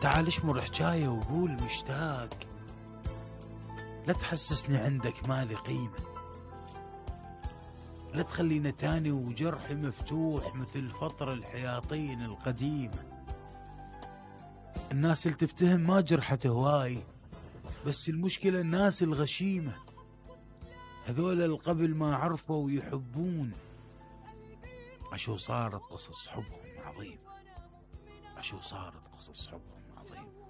تعال اشمر حجاية وقول مشتاق، لا تحسسني عندك مالي قيمة، لا تخلينا تاني وجرحي مفتوح مثل فطر الحياطين القديمة. الناس اللي تفتهم ما جرحت هواي، بس المشكلة الناس الغشيمة، هذول اللي قبل ما عرفوا يحبون، عشو صارت قصص حبهم عظيمة، عشو صارت قصص حبهم